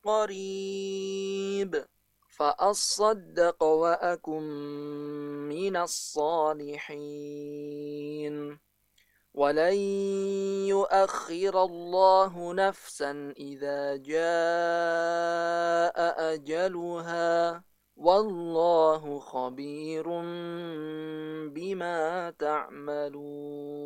قريب فأصدق وأكن من الصالحين ولن يؤخر الله نفسا إذا جاء أجلها والله خبير بما تعملون